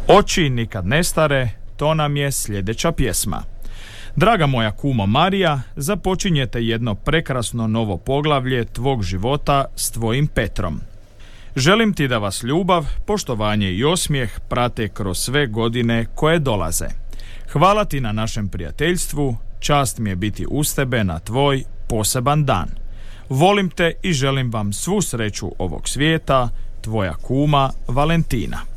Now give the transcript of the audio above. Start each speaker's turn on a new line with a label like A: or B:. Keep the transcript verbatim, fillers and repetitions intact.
A: Oči nikad ne stare, to nam je sljedeća pjesma. Draga moja kumo Marija, započinjete jedno prekrasno novo poglavlje tvog života s tvojim Petrom. Želim ti da vas ljubav, poštovanje i osmijeh prate kroz sve godine koje dolaze. Hvala ti na našem prijateljstvu, čast mi je biti uz tebe na tvoj poseban dan. Volim te i želim vam svu sreću ovog svijeta, tvoja kuma Valentina.